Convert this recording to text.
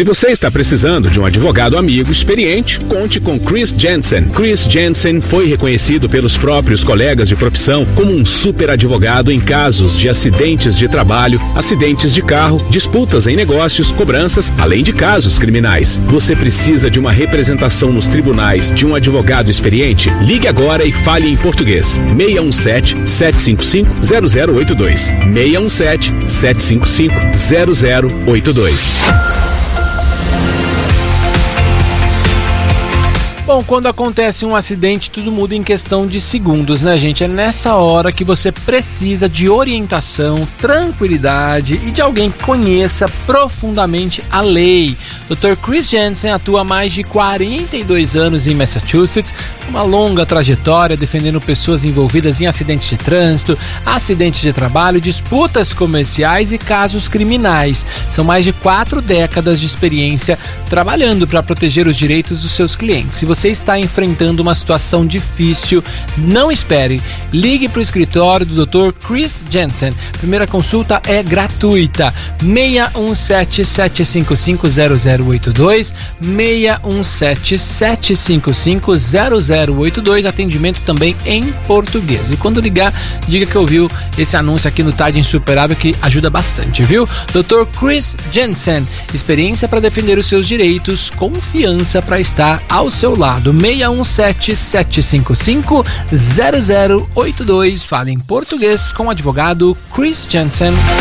Se você está precisando de um advogado amigo experiente, conte com Chris Jensen. Chris Jensen foi reconhecido pelos próprios colegas de profissão como um super advogado em casos de acidentes de trabalho, acidentes de carro, disputas em negócios, cobranças, além de casos criminais. Você precisa de uma representação nos tribunais de um advogado experiente? Ligue agora e fale em português. 617-755-0082. 617-755-0082. Bom, quando acontece um acidente, tudo muda em questão de segundos, né, gente? É nessa hora que você precisa de orientação, tranquilidade e de alguém que conheça profundamente a lei. Dr. Chris Jensen atua há mais de 42 anos em Massachusetts, uma longa trajetória defendendo pessoas envolvidas em acidentes de trânsito, acidentes de trabalho, disputas comerciais e casos criminais. São mais de 4 décadas de experiência trabalhando para proteger os direitos dos seus clientes. Se você está enfrentando uma situação difícil, não espere. Ligue para o escritório do Dr. Chris Jensen. Primeira consulta é gratuita. 617-755-0082. 617-755-0082. Atendimento também em português. E quando ligar, diga que ouviu esse anúncio aqui no Tarde Insuperável, que ajuda bastante, viu? Dr. Chris Jensen. Experiência para defender os seus direitos, confiança para estar ao seu lado. 617-755-0082. Fale em português com o advogado Chris Jensen.